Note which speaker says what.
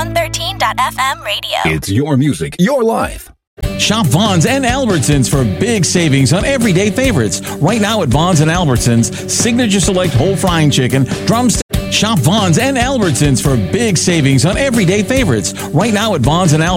Speaker 1: 113.FM radio.
Speaker 2: It's your music, your life.
Speaker 3: Shop Vons and Albertsons for big savings on everyday favorites. Right now at Vons and Albertsons, Signature Select Whole Frying Chicken, Drumstick. Shop Vons and Albertsons for big savings on everyday favorites. Right now at Vons and Albertsons.